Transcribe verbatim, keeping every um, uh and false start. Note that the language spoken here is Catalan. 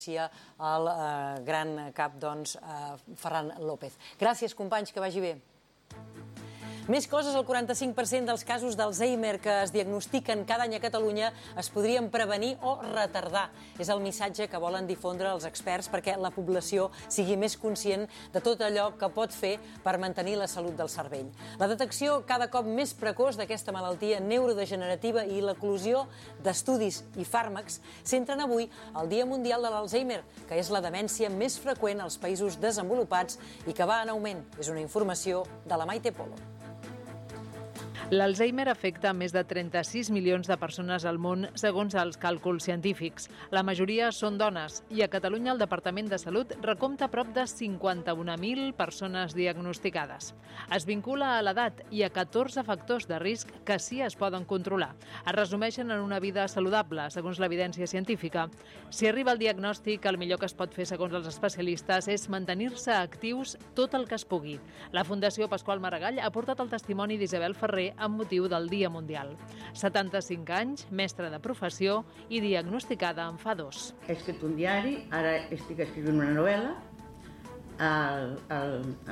el eh, gran cap doncs, eh, Ferran López. Gràcies, companys, que vagi bé. Més coses, el quaranta-cinc per cent dels casos d'Alzheimer que es diagnostiquen cada any a Catalunya es podrien prevenir o retardar. És el missatge que volen difondre els experts perquè la població sigui més conscient de tot allò que pot fer per mantenir la salut del cervell. La detecció cada cop més precoç d'aquesta malaltia neurodegenerativa i l'eclosió d'estudis i fàrmacs centren avui el Dia Mundial de l'Alzheimer, que és la demència més freqüent als països desenvolupats i que va en augment. És una informació de la Maite Polo. L'Alzheimer afecta a més de trenta-sis milions de persones al món, segons els càlculs científics. La majoria són dones i a Catalunya el Departament de Salut recompta prop de cinquanta-un mil persones diagnosticades. Es vincula a l'edat i a catorze factors de risc que sí es poden controlar. Es resumeixen en una vida saludable, segons l'evidència científica. Si arriba el diagnòstic, el millor que es pot fer, segons els especialistes, és mantenir-se actius tot el que es pugui. La Fundació Pasqual Maragall ha portat el testimoni d'Isabel Ferrer amb motiu del Dia Mundial. setanta-cinc anys, mestra de professió i diagnosticada en fa dos. He escrit un diari, ara estic escrivint una novel·la. El, el,